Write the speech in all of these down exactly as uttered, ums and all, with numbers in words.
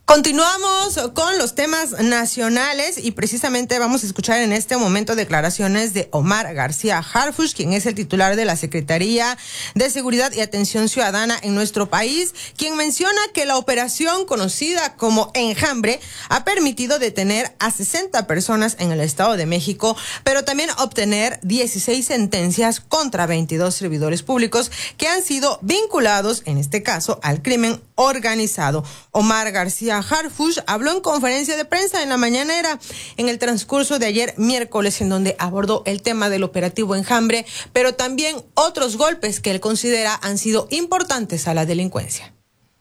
Continuamos con los temas nacionales y precisamente vamos a escuchar en este momento declaraciones de Omar García Harfuch, quien es el titular de la Secretaría de Seguridad y Atención Ciudadana en nuestro país, quien menciona que la operación conocida como Enjambre ha permitido detener a sesenta personas en el Estado de México, pero también obtener dieciséis sentencias contra veintidós servidores públicos que han sido vinculados, en este caso, al crimen organizado. Omar García Harfuch habló en conferencia de prensa en la mañanera en el transcurso de ayer miércoles, en donde abordó el tema del operativo Enjambre, pero también otros golpes que él considera han sido importantes a la delincuencia.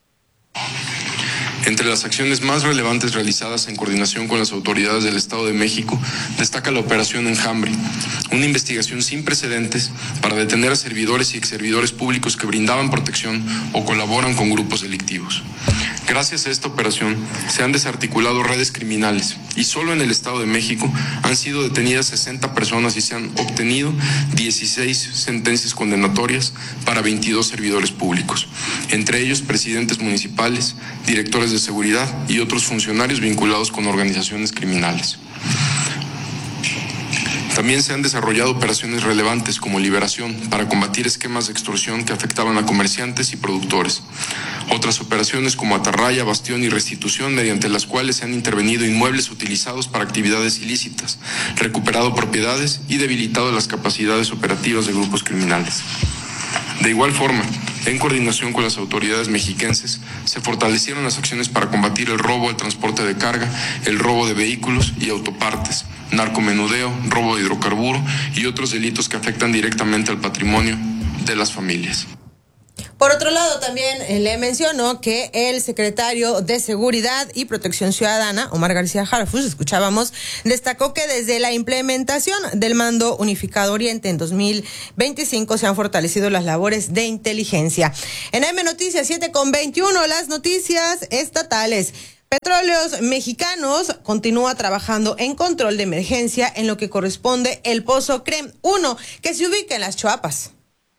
Entre las acciones más relevantes realizadas en coordinación con las autoridades del Estado de México, destaca la Operación Enjambre, una investigación sin precedentes para detener a servidores y exservidores públicos que brindaban protección o colaboran con grupos delictivos. Gracias a esta operación se han desarticulado redes criminales y solo en el Estado de México han sido detenidas sesenta personas y se han obtenido dieciséis sentencias condenatorias para veintidós servidores públicos, entre ellos presidentes municipales, directores de seguridad y otros funcionarios vinculados con organizaciones criminales. También se han desarrollado operaciones relevantes como Liberación para combatir esquemas de extorsión que afectaban a comerciantes y productores. Otras operaciones como Atarraya, Bastión y Restitución, mediante las cuales se han intervenido inmuebles utilizados para actividades ilícitas, recuperado propiedades y debilitado las capacidades operativas de grupos criminales. De igual forma, en coordinación con las autoridades mexiquenses, se fortalecieron las acciones para combatir el robo al transporte de carga, el robo de vehículos y autopartes, narcomenudeo, robo de hidrocarburo y otros delitos que afectan directamente al patrimonio de las familias. Por otro lado, también eh, le mencionó que el secretario de Seguridad y Protección Ciudadana, Omar García Harfuch, escuchábamos, destacó que desde la implementación del Mando Unificado Oriente en dos mil veinticinco se han fortalecido las labores de inteligencia. En M Noticias siete con veintiuno, las noticias estatales. Petróleos Mexicanos continúa trabajando en control de emergencia en lo que corresponde el pozo CREM uno, que se ubica en Las Choapas.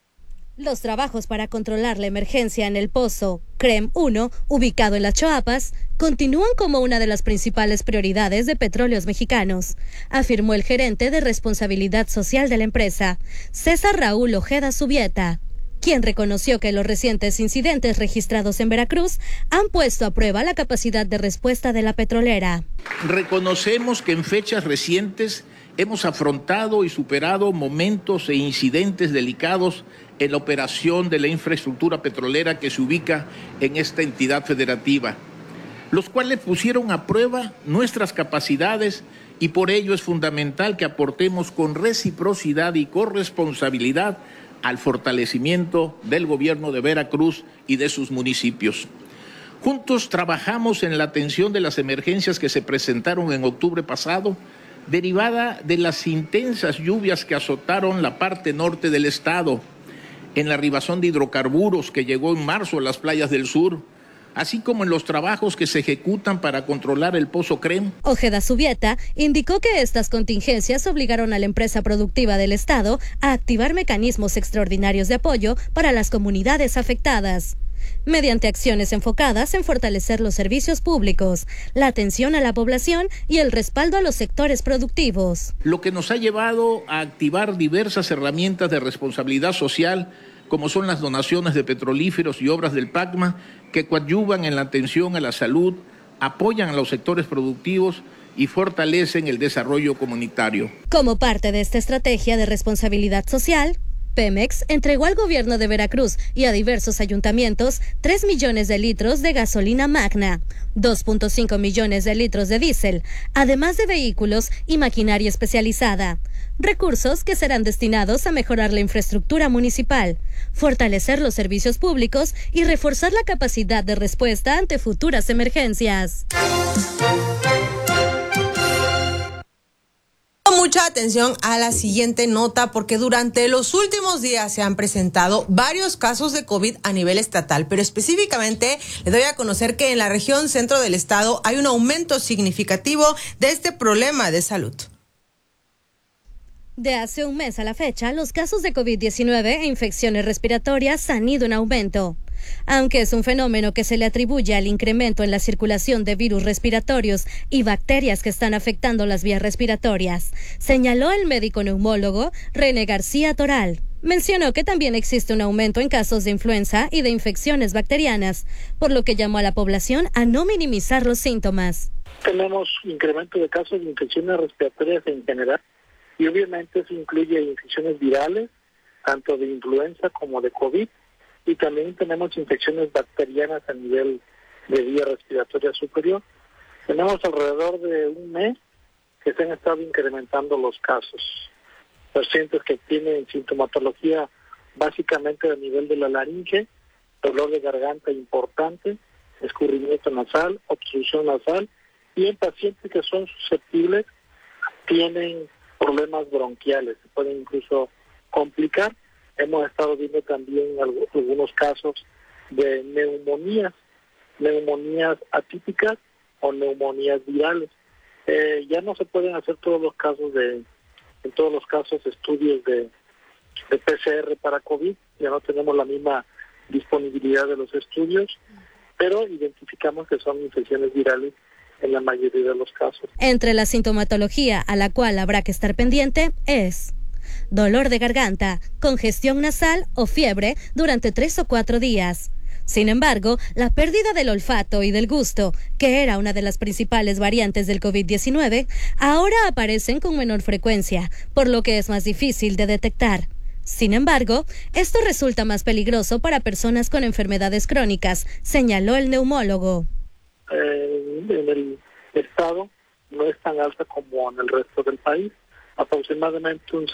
Los trabajos para controlar la emergencia en el pozo CREM uno, ubicado en Las Choapas, continúan como una de las principales prioridades de Petróleos Mexicanos, afirmó el gerente de Responsabilidad Social de la empresa, César Raúl Ojeda Zubieta, quien reconoció que los recientes incidentes registrados en Veracruz han puesto a prueba la capacidad de respuesta de la petrolera. Reconocemos que en fechas recientes hemos afrontado y superado momentos e incidentes delicados en la operación de la infraestructura petrolera que se ubica en esta entidad federativa, los cuales pusieron a prueba nuestras capacidades y por ello es fundamental que aportemos con reciprocidad y corresponsabilidad al fortalecimiento del gobierno de Veracruz y de sus municipios. Juntos trabajamos en la atención de las emergencias que se presentaron en octubre pasado, derivada de las intensas lluvias que azotaron la parte norte del estado, en la arribación de hidrocarburos que llegó en marzo a las playas del sur, así como en los trabajos que se ejecutan para controlar el pozo CREM. Ojeda Zubieta indicó que estas contingencias obligaron a la empresa productiva del estado a activar mecanismos extraordinarios de apoyo para las comunidades afectadas, mediante acciones enfocadas en fortalecer los servicios públicos, la atención a la población y el respaldo a los sectores productivos. Lo que nos ha llevado a activar diversas herramientas de responsabilidad social, como son las donaciones de petrolíferos y obras del PACMA, que coadyuvan en la atención a la salud, apoyan a los sectores productivos y fortalecen el desarrollo comunitario. Como parte de esta estrategia de responsabilidad social, Pemex entregó al gobierno de Veracruz y a diversos ayuntamientos tres millones de litros de gasolina magna, dos punto cinco millones de litros de diésel, además de vehículos y maquinaria especializada. Recursos que serán destinados a mejorar la infraestructura municipal, fortalecer los servicios públicos y reforzar la capacidad de respuesta ante futuras emergencias. Mucha atención a la siguiente nota, porque durante los últimos días se han presentado varios casos de COVID a nivel estatal, pero específicamente le doy a conocer que en la región centro del estado hay un aumento significativo de este problema de salud. De hace un mes a la fecha, los casos de COVID diecinueve e infecciones respiratorias han ido en aumento. Aunque es un fenómeno que se le atribuye al incremento en la circulación de virus respiratorios y bacterias que están afectando las vías respiratorias, señaló el médico neumólogo René García Toral. Mencionó que también existe un aumento en casos de influenza y de infecciones bacterianas, por lo que llamó a la población a no minimizar los síntomas. Tenemos incremento de casos de infecciones respiratorias en general y obviamente eso incluye infecciones virales, tanto de influenza como de COVID, y también tenemos infecciones bacterianas a nivel de vía respiratoria superior. Tenemos alrededor de un mes que se han estado incrementando los casos. Pacientes que tienen sintomatología básicamente a nivel de la laringe, dolor de garganta importante, escurrimiento nasal, obstrucción nasal, y en pacientes que son susceptibles tienen problemas bronquiales, se pueden incluso complicar. Hemos estado viendo también algunos casos de neumonías, neumonías atípicas o neumonías virales. Eh, ya no se pueden hacer todos los casos de, en todos los casos estudios de, de P C R para COVID, ya no tenemos la misma disponibilidad de los estudios, pero identificamos que son infecciones virales en la mayoría de los casos. Entre la sintomatología a la cual habrá que estar pendiente es dolor de garganta, congestión nasal o fiebre durante tres o cuatro días. Sin embargo, la pérdida del olfato y del gusto, que era una de las principales variantes del COVID diecinueve, ahora aparecen con menor frecuencia, por lo que es más difícil de detectar. Sin embargo, esto resulta más peligroso para personas con enfermedades crónicas, señaló el neumólogo. Eh, en el estado no es tan alta como en el resto del país, aproximadamente un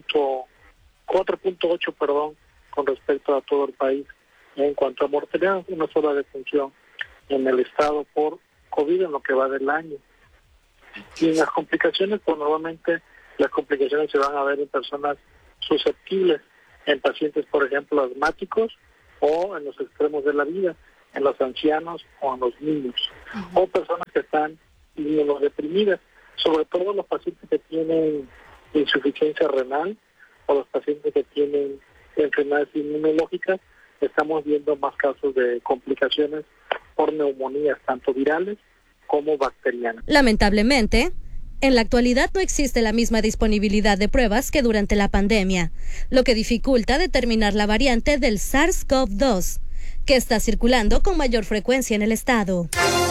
cuatro punto ocho perdón, con respecto a todo el país. En cuanto a mortalidad, una sola defunción en el estado por COVID en lo que va del año. Y en las complicaciones, pues normalmente las complicaciones se van a ver en personas susceptibles, en pacientes, por ejemplo, asmáticos o en los extremos de la vida, en los ancianos o en los niños, uh-huh. o personas que están inmunodeprimidas, sobre todo los pacientes que tienen insuficiencia renal o los pacientes que tienen enfermedades inmunológicas. Estamos viendo más casos de complicaciones por neumonías, tanto virales como bacterianas. Lamentablemente, en la actualidad no existe la misma disponibilidad de pruebas que durante la pandemia, lo que dificulta determinar la variante del SARS CoV dos, que está circulando con mayor frecuencia en el estado.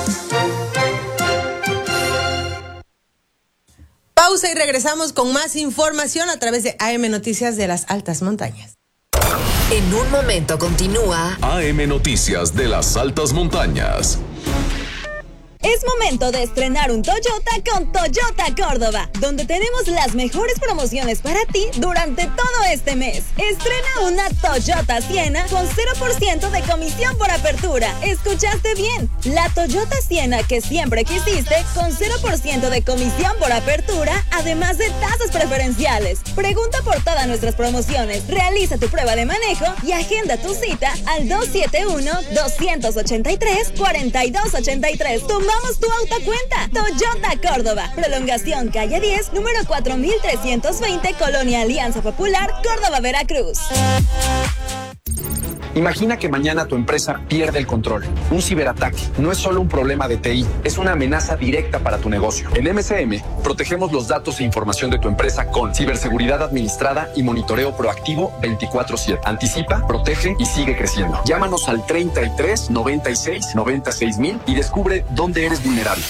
Pausa y regresamos con más información a través de A M Noticias de las Altas Montañas. En un momento continúa A M Noticias de las Altas Montañas. Es momento de estrenar un Toyota con Toyota Córdoba, donde tenemos las mejores promociones para ti durante todo este mes. Estrena una Toyota Siena con cero por ciento de comisión por apertura. ¿Escuchaste bien? La Toyota Siena que siempre quisiste con cero por ciento de comisión por apertura, además de tasas preferenciales. Pregunta por todas nuestras promociones, realiza tu prueba de manejo y agenda tu cita al dos siete uno, dos ocho tres, cuatro dos ocho tres. Vamos tu auto a cuenta. Toyota Córdoba. Prolongación calle diez, número cuatro mil trescientos veinte, Colonia Alianza Popular, Córdoba, Veracruz. Imagina que mañana tu empresa pierde el control. Un ciberataque no es solo un problema de T I, es una amenaza directa para tu negocio. En M C M, protegemos los datos e información de tu empresa con ciberseguridad administrada y monitoreo proactivo veinticuatro siete. Anticipa, protege y sigue creciendo. Llámanos al treinta y tres, noventa y seis, noventa y seis mil y descubre dónde eres vulnerable.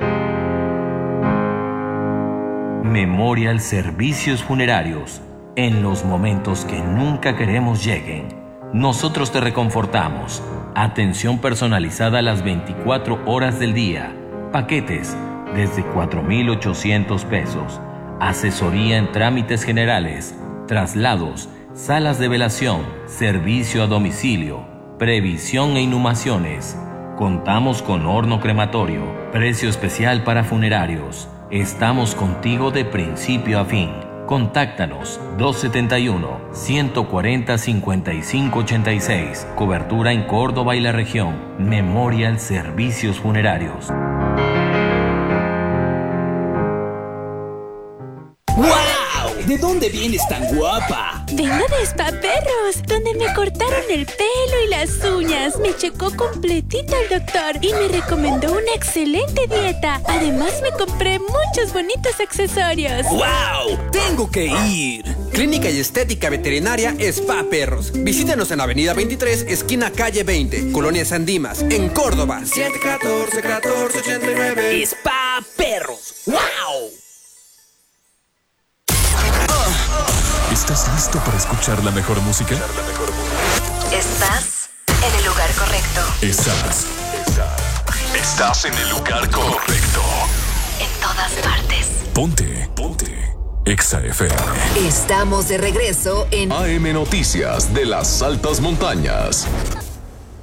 Memorial Servicios Funerarios. En los momentos que nunca queremos lleguen, nosotros te reconfortamos. Atención personalizada a las veinticuatro horas del día. Paquetes desde cuatro mil ochocientos pesos. Asesoría en trámites generales, traslados, salas de velación, servicio a domicilio, previsión e inhumaciones. Contamos con horno crematorio, precio especial para funerarios. Estamos contigo de principio a fin. Contáctanos dos setenta y uno, ciento cuarenta, cincuenta y cinco ochenta y seis. Cobertura en Córdoba y la región. Memorial Servicios Funerarios. ¡Wow! ¿De dónde vienes tan guapa? Vengo de Spa Perros, donde me cortaron el pelo y las uñas. Me checó completita el doctor y me recomendó una excelente dieta. Además, me compré muchos bonitos accesorios. ¡Wow! ¡Tengo que ir! Clínica y Estética Veterinaria Spa Perros. Visítenos en Avenida veintitrés, esquina calle veinte, Colonia San Dimas, en Córdoba. siete uno cuatro, uno cuatro ocho nueve. Spa Perros. ¡Wow! ¿Estás listo para escuchar la mejor música? Estás en el lugar correcto. Estás. Estás en el lugar correcto. En todas partes. Ponte. Ponte. Exa F M. Estamos de regreso en A M Noticias de las Altas Montañas.